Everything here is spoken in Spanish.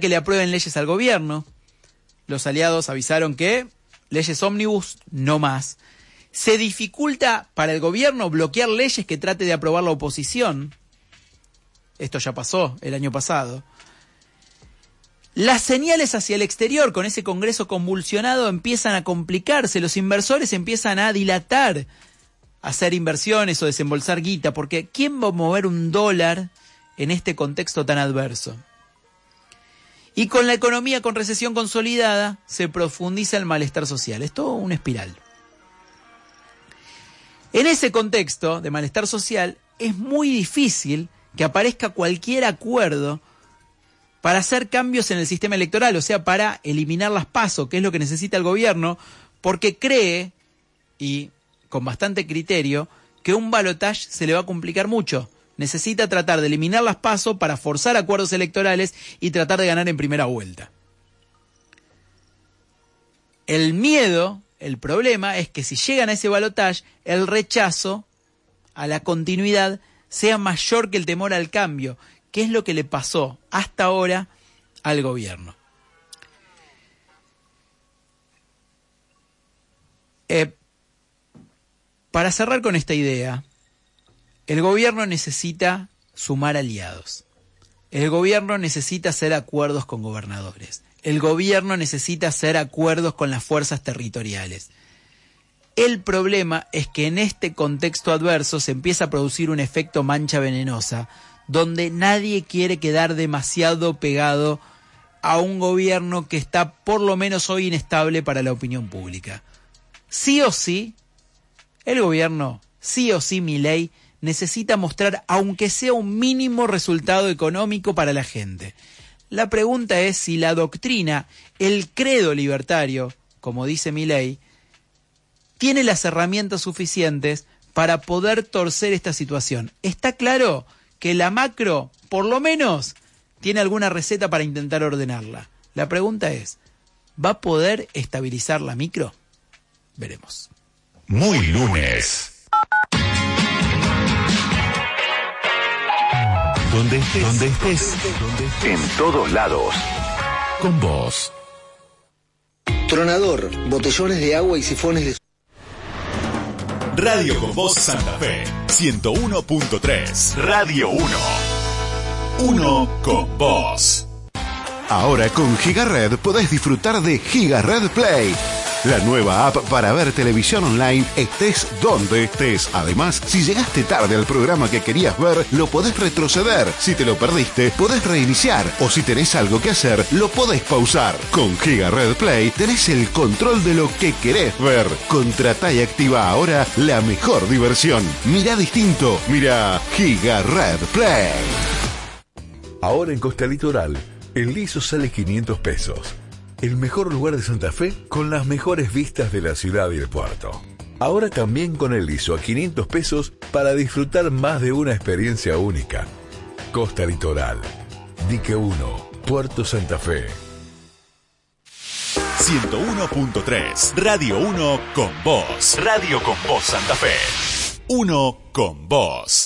que le aprueben leyes al gobierno. Los aliados avisaron que leyes ómnibus no más. Se dificulta para el gobierno bloquear leyes que trate de aprobar la oposición. Esto ya pasó el año pasado. Las señales hacia el exterior con ese Congreso convulsionado empiezan a complicarse. Los inversores empiezan a dilatar, a hacer inversiones o desembolsar guita, porque ¿quién va a mover un dólar en este contexto tan adverso? Y con la economía con recesión consolidada se profundiza el malestar social. Es todo una espiral. En ese contexto de malestar social es muy difícil que aparezca cualquier acuerdo para hacer cambios en el sistema electoral, o sea, para eliminar las PASO, que es lo que necesita el gobierno, porque cree, y con bastante criterio, que un balotaje se le va a complicar mucho. Necesita tratar de eliminar las PASO para forzar acuerdos electorales y tratar de ganar en primera vuelta. El miedo, el problema, es que si llegan a ese balotaje, el rechazo a la continuidad sea mayor que el temor al cambio, que es lo que le pasó hasta ahora al gobierno. Para cerrar con esta idea, el gobierno necesita sumar aliados. El gobierno necesita hacer acuerdos con gobernadores. El gobierno necesita hacer acuerdos con las fuerzas territoriales. El problema es que en este contexto adverso se empieza a producir un efecto mancha venenosa, donde nadie quiere quedar demasiado pegado a un gobierno que está por lo menos hoy inestable para la opinión pública. Sí o sí, el gobierno, sí o sí Milei, necesita mostrar aunque sea un mínimo resultado económico para la gente. La pregunta es si la doctrina, el credo libertario, como dice Milei, tiene las herramientas suficientes para poder torcer esta situación. Está claro que la macro, por lo menos, tiene alguna receta para intentar ordenarla. La pregunta es, ¿va a poder estabilizar la micro? Veremos. Muy lunes. Donde estés, en todos lados. Con vos. Tronador, botellones de agua y sifones de... Radio Con Voz Santa Fe, 101.3. Radio 1. Uno con vos. Ahora con GigaRed podés disfrutar de GigaRed Play, la nueva app para ver televisión online estés donde estés. Además, si llegaste tarde al programa que querías ver, lo podés retroceder. Si te lo perdiste, podés reiniciar. O si tenés algo que hacer, lo podés pausar. Con GigaRed Play tenés el control de lo que querés ver. Contratá y activa ahora la mejor diversión. Mirá distinto. Mirá GigaRed Play. Ahora en Costa Litoral, el liso sale 500 pesos. El mejor lugar de Santa Fe con las mejores vistas de la ciudad y el puerto. Ahora también con el liso a 500 pesos para disfrutar más de una experiencia única. Costa Litoral, Dique 1, Puerto Santa Fe. 101.3, Radio 1 con vos. Radio Con Voz Santa Fe. 1 con vos.